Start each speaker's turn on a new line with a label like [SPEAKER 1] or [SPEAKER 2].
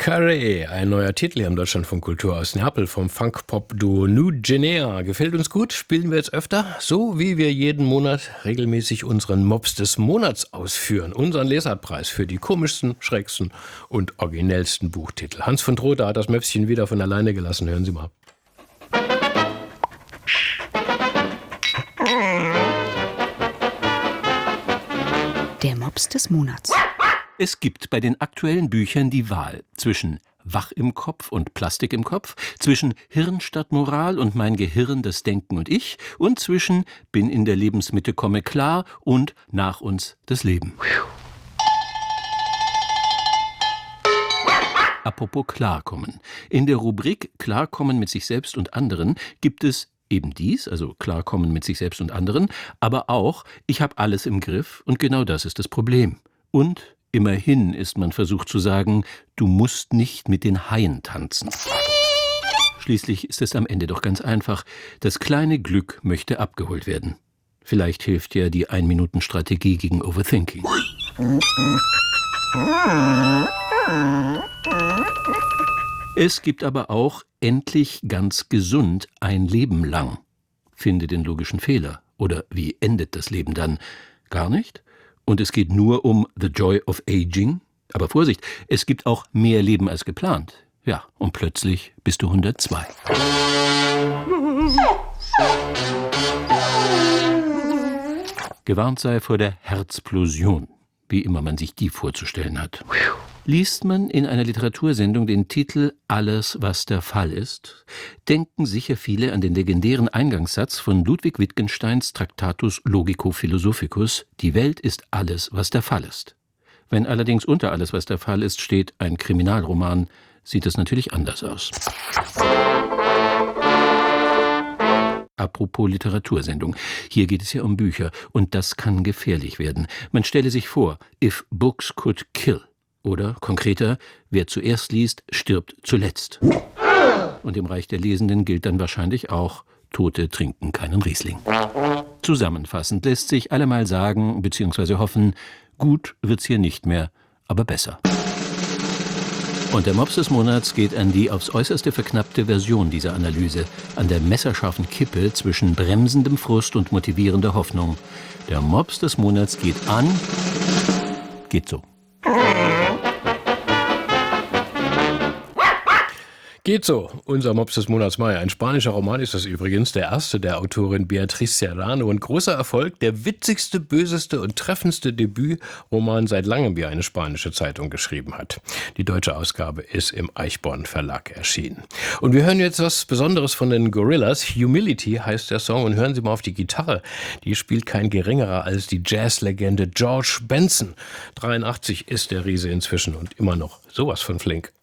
[SPEAKER 1] Carré, ein neuer Titel hier im Deutschlandfunk Kultur aus Neapel vom Funk-Pop-Duo New Guinea. Gefällt uns gut, spielen wir jetzt öfter, so wie wir jeden Monat regelmäßig unseren Mops des Monats ausführen. Unseren Leserpreis für die komischsten, schrägsten und originellsten Buchtitel. Hans von Trotha hat das Möpschen wieder von alleine gelassen. Hören Sie mal.
[SPEAKER 2] Der Mops des Monats.
[SPEAKER 3] Es gibt bei den aktuellen Büchern die Wahl zwischen Wach im Kopf und Plastik im Kopf, zwischen Hirn statt Moral und mein Gehirn, das Denken und ich, und zwischen Bin in der Lebensmitte, komme klar und Nach uns das Leben. Apropos Klarkommen. In der Rubrik Klarkommen mit sich selbst und anderen gibt es eben dies, also Klarkommen mit sich selbst und anderen, aber auch Ich habe alles im Griff und genau das ist das Problem. Und immerhin ist man versucht zu sagen, du musst nicht mit den Haien tanzen. Schließlich ist es am Ende doch ganz einfach. Das kleine Glück möchte abgeholt werden. Vielleicht hilft ja die 1-Minuten-Strategie gegen Overthinking. Es gibt aber auch endlich ganz gesund ein Leben lang. Finde den logischen Fehler. Oder wie endet das Leben dann? Gar nicht? Und es geht nur um The Joy of Aging. Aber Vorsicht, es gibt auch mehr Leben als geplant. Ja, und plötzlich bist du 102. Gewarnt sei vor der Herzplosion, wie immer man sich die vorzustellen hat. Liest man in einer Literatursendung den Titel Alles, was der Fall ist, denken sicher viele an den legendären Eingangssatz von Ludwig Wittgensteins Tractatus Logico Philosophicus: Die Welt ist alles, was der Fall ist. Wenn allerdings unter Alles, was der Fall ist, steht ein Kriminalroman, sieht es natürlich anders aus. Apropos Literatursendung. Hier geht es ja um Bücher und das kann gefährlich werden. Man stelle sich vor, if books could kill. Oder, konkreter, wer zuerst liest, stirbt zuletzt. Und im Reich der Lesenden gilt dann wahrscheinlich auch, Tote trinken keinen Riesling. Zusammenfassend lässt sich allemal sagen bzw. hoffen, gut wird's hier nicht mehr, aber besser. Und der Mops des Monats geht an die aufs Äußerste verknappte Version dieser Analyse, an der messerscharfen Kippe zwischen bremsendem Frust und motivierender Hoffnung. Der Mops des Monats geht an... geht so.
[SPEAKER 1] Geht so. Unser Mops des Monats Mai. Ein spanischer Roman ist das übrigens, der erste der Autorin Beatriz Serrano und großer Erfolg, der witzigste, böseste und treffendste Debütroman seit langem, wie eine spanische Zeitung geschrieben hat. Die deutsche Ausgabe ist im Eichborn Verlag erschienen. Und wir hören jetzt was Besonderes von den Gorillaz. Humility heißt der Song und hören Sie mal auf die Gitarre. Die spielt kein geringerer als die Jazzlegende George Benson. 83 ist der Riese inzwischen und immer noch sowas von flink.